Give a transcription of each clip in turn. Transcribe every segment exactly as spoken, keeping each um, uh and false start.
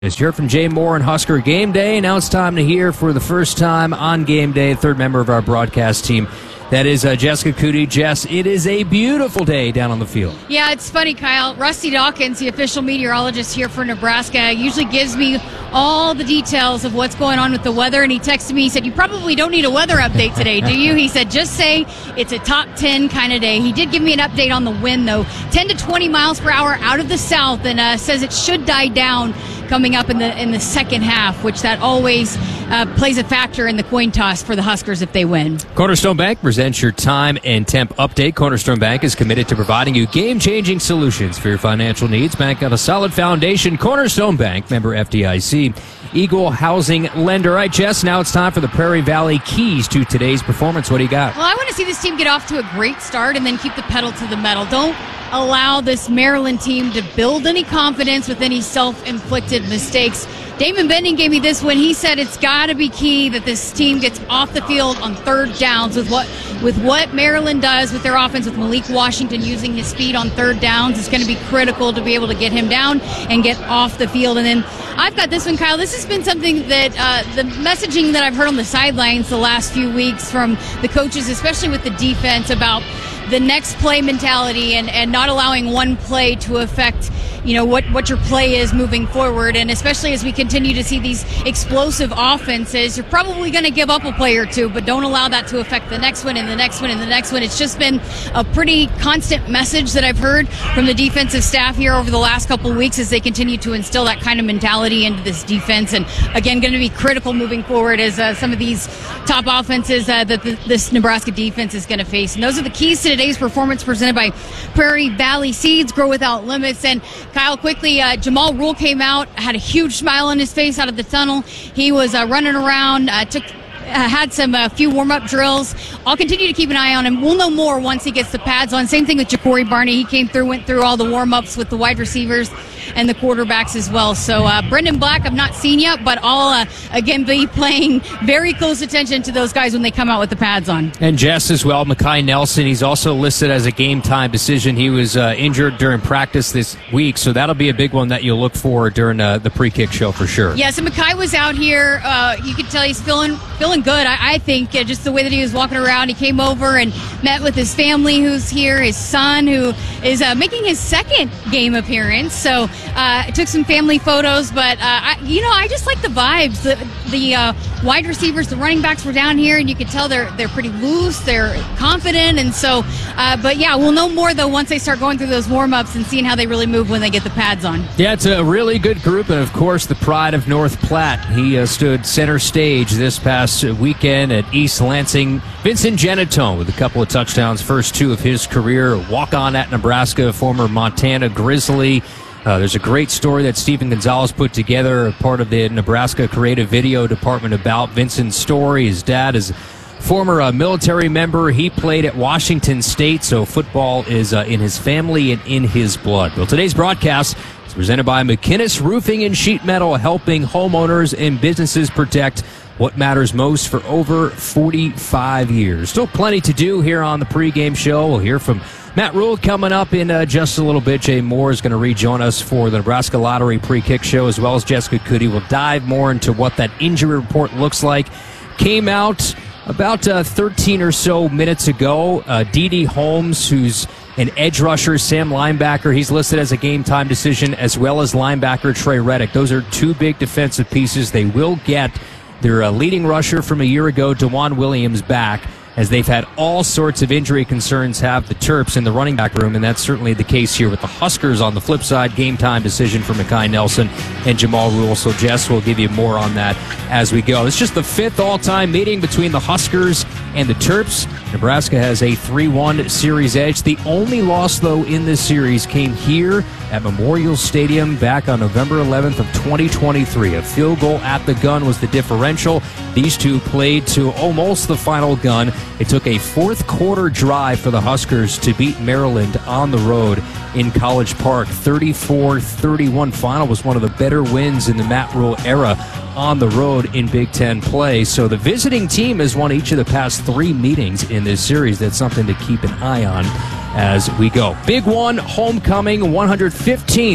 Just heard from Jay Moore and Husker Game Day. Now it's time to hear for the first time on Game Day, third member of our broadcast team. That is uh, Jessica Coody. Jess, it is a beautiful day down on the field. Yeah, it's funny, Kyle. Rusty Dawkins, the official meteorologist here for Nebraska, usually gives me all the details of what's going on with the weather, and he texted me, he said, you probably don't need a weather update today, do you? He said, just say it's a top ten kind of day. He did give me an update on the wind, though. ten to twenty miles per hour out of the south, and uh, says it should die down coming up in the in the second half, which that always uh, plays a factor in the coin toss for the Huskers if they win. Cornerstone Bank presents your time and temp update. Cornerstone Bank is committed to providing you game-changing solutions for your financial needs. Bank on a solid foundation. Cornerstone Bank, member F D I C. Eagle Housing Lender. All right, Jess, now it's time for the Prairie Valley keys to today's performance. What do you got? Well, I want to see this team get off to a great start and then keep the pedal to the metal. Don't allow this Maryland team to build any confidence with any self-inflicted mistakes. Damon Benning gave me this when he said it's got to be key that this team gets off the field on third downs with what with what Maryland does with their offense, with Malik Washington using his speed on third downs. It's going to be critical to be able to get him down and get off the field. And then I've got this one, Kyle. This has been something that uh, the messaging that I've heard on the sidelines the last few weeks from the coaches, especially with the defense, about the next play mentality and, and not allowing one play to affect, you know, what, what your play is moving forward. And especially as we continue to see these explosive offenses, you're probably going to give up a play or two, but don't allow that to affect the next one and the next one and the next one. It's just been a pretty constant message that I've heard from the defensive staff here over the last couple of weeks as they continue to instill that kind of mentality into this defense. And again, going to be critical moving forward as uh, some of these top offenses uh, that the, this Nebraska defense is going to face. And those are the keys to today's performance presented by Prairie Valley Seeds, Grow Without Limits. And Kyle, quickly, uh, Jamal Rule came out, had a huge smile on his face out of the tunnel. He was uh, running around, uh, took Uh, had some a uh, few warm-up drills. I'll continue to keep an eye on him. We'll know more once he gets the pads on. Same thing with Ja'Cory Barney. He came through, went through all the warm-ups with the wide receivers and the quarterbacks as well. So uh, Brendan Black I've not seen yet, but I'll uh, again be paying very close attention to those guys when they come out with the pads on. And Jess as well, Makai Nelson, he's also listed as a game-time decision. He was uh, injured during practice this week, so that'll be a big one that you'll look for during uh, the pre-kick show for sure. Yes, and Makai was out here. Uh, you can tell he's feeling feeling good. I, I think uh, just the way that he was walking around, he came over and met with his family who's here, his son who is uh, making his second game appearance. So uh, I took some family photos, but uh, I, you know, I just like the vibes. The, the uh, wide receivers, the running backs were down here, and you could tell they're they're pretty loose, they're confident, and so. Uh, but yeah, we'll know more though once they start going through those warm ups and seeing how they really move when they get the pads on. Yeah, it's a really good group, and of course the pride of North Platte. He uh, stood center stage this past weekend at East Lansing. Vincent Genatone with a couple of touchdowns, first two of his career. Walk on at Nebraska, former Montana Grizzly. Uh, there's a great story that Stephen Gonzalez put together, part of the Nebraska Creative Video Department, about Vincent's story. His dad is a former uh, military member. He played at Washington State, so football is uh, in his family and in his blood. Well, today's broadcast is presented by McInnes Roofing and Sheet Metal, helping homeowners and businesses protect what matters most for over forty-five years. Still plenty to do here on the pregame show. We'll hear from Matt Rule coming up in uh, just a little bit. Jay Moore is going to rejoin us for the Nebraska Lottery pre-kick show, as well as Jessica Coody. We'll dive more into what that injury report looks like. Came out about uh, thirteen or so minutes ago. Uh, D D Holmes, who's an edge rusher, Sam linebacker, he's listed as a game-time decision, as well as linebacker Trey Reddick. Those are two big defensive pieces. They will get their uh, leading rusher from a year ago, DeJuan Williams, back, as they've had all sorts of injury concerns have the Terps in the running back room, and that's certainly the case here with the Huskers. On the flip side, game-time decision for Makai Nelson and Jamal Rule. So Jess will give you more on that as we go. It's just the fifth all-time meeting between the Huskers and the Terps. Nebraska has a three one series edge. The only loss, though, in this series came here at Memorial Stadium back on November eleventh of twenty twenty-three. A field goal at the gun was the differential. These two played to almost the final gun. It took a fourth quarter drive for the Huskers to beat Maryland on the road in College Park. thirty-four thirty-one final was one of the better wins in the Matt Rule era on the road in Big Ten play. So the visiting team has won each of the past three meetings in this series. That's something to keep an eye on as we go. Big one, homecoming, one hundred fifteenth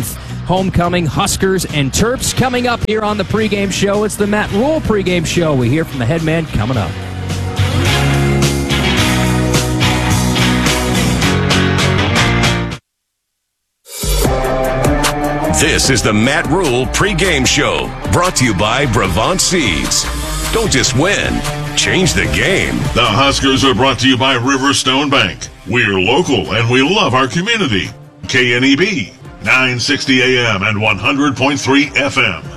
homecoming, Huskers and Terps. Coming up here on the pregame show, it's the Matt Rule pregame show. We hear from the head man coming up. This is the Matt Rule pregame show, brought to you by Brevant Seeds. Don't just win, change the game. The Huskers are brought to you by Riverstone Bank. We're local and we love our community. K N E B, nine sixty A M and one hundred point three F M.